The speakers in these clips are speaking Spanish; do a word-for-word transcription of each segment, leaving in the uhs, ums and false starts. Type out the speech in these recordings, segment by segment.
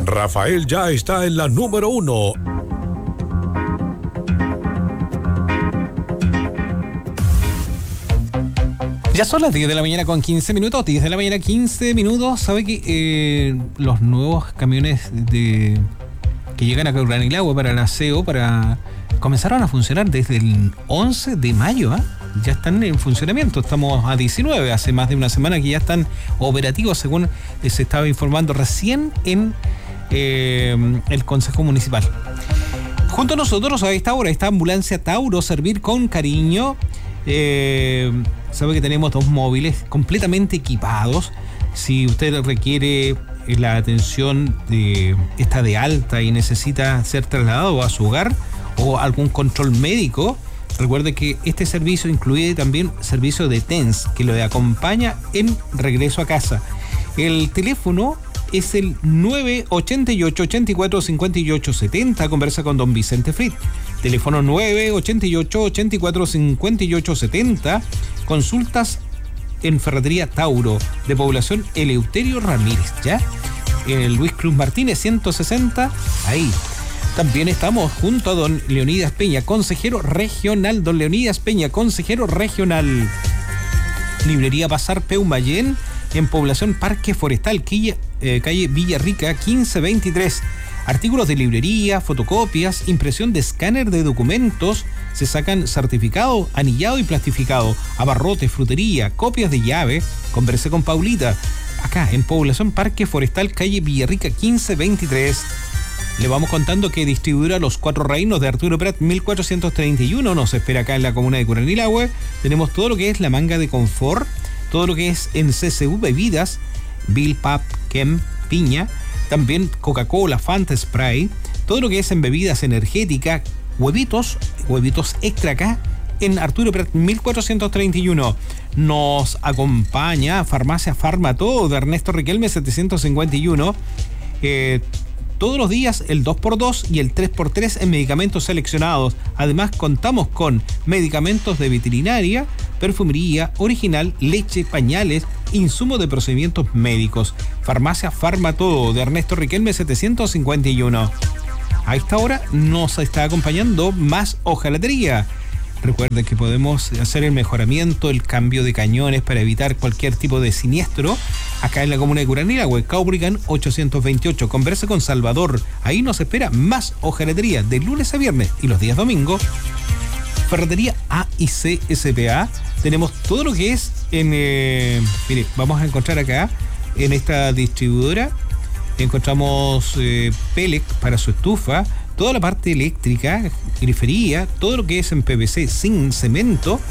Rafael ya está en la número uno. Ya son las diez de la mañana con quince minutos, diez de la mañana quince minutos. ¿Sabe que eh, los nuevos camiones de que llegan a Curanilahue para el aseo para comenzaron a funcionar desde el once de mayo? ¿eh? Ya están en funcionamiento, estamos a diecinueve, hace más de una semana que ya están operativos, según se estaba informando recién en eh, el Consejo Municipal. Junto a nosotros a esta hora está Ambulancia Tauro, servir con cariño. Eh, sabe que tenemos dos móviles completamente equipados. Si usted requiere la atención de está de alta y necesita ser trasladado a su hogar o algún control médico, recuerde que este servicio incluye también servicio de T E N S que lo acompaña en regreso a casa. El teléfono es el nueve ocho ocho, ochenta y cuatro, cincuenta y ocho setenta. Conversa con don Vicente Frit. Teléfono nueve ocho ocho, ochenta y cuatro, cincuenta y ocho setenta. Consultas en Ferretería Tauro, de población Eleuterio Ramírez, ¿ya? El Luis Cruz Martínez, ciento sesenta, ahí. También estamos junto a don Leonidas Peña, consejero regional. Don Leonidas Peña, consejero regional. Librería Bazar Peumayén, en población Parque Forestal, Quilla, eh, calle Villarrica, quince veintitrés. Artículos de librería, fotocopias, impresión de escáner de documentos, se sacan certificado, anillado y plastificado, abarrotes, frutería, copias de llave. Conversé con Paulita, acá en población Parque Forestal, calle Villarrica, quince veintitrés. Le vamos contando que distribuidora Los Cuatro Reinos de Arturo Prat mil cuatrocientos treinta y uno nos espera acá en la comuna de Curanilahue. Tenemos todo lo que es la manga de confort, todo lo que es en C C U bebidas, Bill Pap, Kem, piña, también Coca-Cola, Fanta Spray, todo lo que es en bebidas energéticas, huevitos, huevitos extra acá en Arturo Prat mil cuatrocientos treinta y uno. Nos acompaña Farmacia Farmatodo de Ernesto Riquelme setecientos cincuenta y uno. Eh, Todos los días el dos por dos y el tres por tres en medicamentos seleccionados. Además contamos con medicamentos de veterinaria, perfumería, original, leche, pañales, insumos de procedimientos médicos. Farmacia Farmatodo de Ernesto Riquelme setecientos cincuenta y uno. A esta hora nos está acompañando Más Hojalatería. Recuerden que podemos hacer el mejoramiento, el cambio de cañones para evitar cualquier tipo de siniestro acá en la comuna de Curanilahue, Caubrigan ochocientos veintiocho. Converse con Salvador. Ahí nos espera Más Hojalatería de lunes a viernes y los días domingos. Ferretería A y C S P A. Tenemos todo lo que es en... Eh, mire, vamos a encontrar acá en esta distribuidora. Encontramos eh, pellet para su estufa, toda la parte eléctrica, grifería, todo lo que es en P V C sin cemento.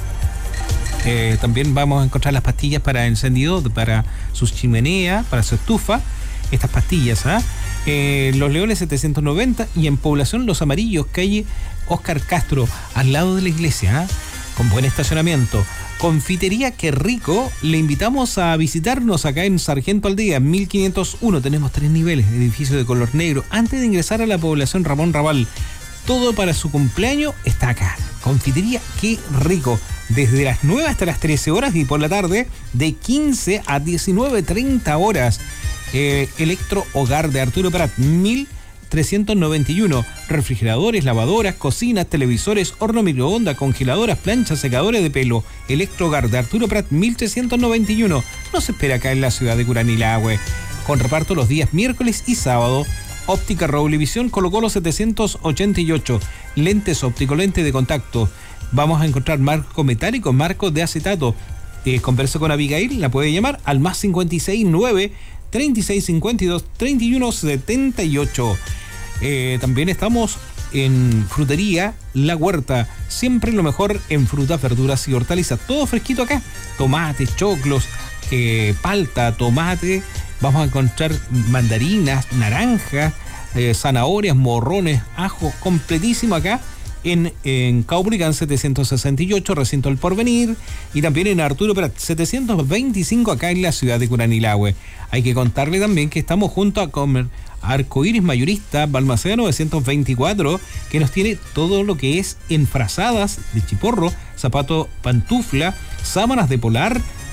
Eh, también vamos a encontrar las pastillas para encendido, para su chimenea, para su estufa. Estas pastillas, ¿ah? ¿eh? Los Leones setecientos noventa y en población Los Amarillos, calle Oscar Castro, al lado de la iglesia, ¿ah? Con buen estacionamiento. Confitería Qué Rico, le invitamos a visitarnos acá en Sargento Aldea, mil quinientos uno. Tenemos tres niveles, edificio de color negro. Antes de ingresar a la población Ramón Raval, todo para su cumpleaños está acá. Confitería Qué Rico, desde las nueve hasta las trece horas y por la tarde de quince a diecinueve treinta horas. Eh, Electro Hogar de Arturo Prat, mil trescientos noventa y uno. Refrigeradores, lavadoras, cocinas, televisores, horno microondas, congeladoras, planchas, secadores de pelo. Electro Hogar de Arturo Prat, mil trescientos noventa y uno. Nos espera acá en la ciudad de Curanilahue, con reparto los días miércoles y sábado. Óptica Roblevisión Colo Colo setecientos ochenta y ocho. Lentes óptico, lente de contacto. Vamos a encontrar marco metálico, marco de acetato. Eh, converso con Abigail, la puede llamar al más cincuenta y seis nueve, treinta y seis cincuenta y dos, treinta y uno setenta y ocho. Eh, también estamos en Frutería La Huerta, siempre lo mejor en frutas, verduras y hortalizas, todo fresquito acá, tomates, choclos, eh, palta, tomate, vamos a encontrar mandarinas, naranjas, eh, zanahorias, morrones, ajo, completísimo acá en, en Caubrigan setecientos sesenta y ocho, Recinto El Porvenir, y también en Arturo Prat setecientos veinticinco acá en la ciudad de Curanilahue. Hay que contarle también que estamos junto a Comer Arcoíris Mayorista, Balmaceda novecientos veinticuatro, que nos tiene todo lo que es en frazadas de chiporro, zapato pantufla, sábanas de polar,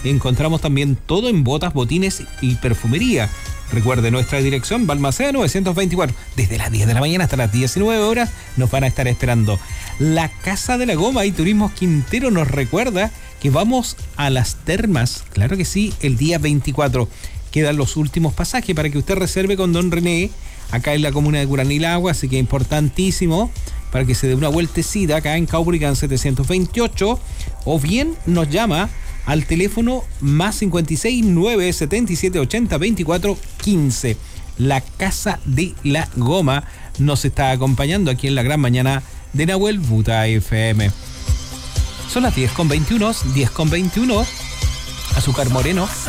encontramos también todo en botas, botines y perfumería. Recuerde, nuestra dirección, Balmaceda novecientos veinticuatro. Desde las diez de la mañana hasta las diecinueve horas nos van a estar esperando. La Casa de la Goma y Turismos Quintero nos recuerda que vamos a las termas, claro que sí, el día veinticuatro. Quedan los últimos pasajes para que usted reserve con don René, acá en la comuna de Curanilagua, así que importantísimo para que se dé una vueltecita acá en Caupolicán setecientos veintiocho, o bien nos llama al teléfono más cincuenta y seis, nueve setenta y siete, ochenta, veinticuatro, quince. La Casa de la Goma nos está acompañando aquí en la gran mañana de Nahuel Buta F M. Son las diez con veintiuno, diez con veintiuno. Azúcar Moreno.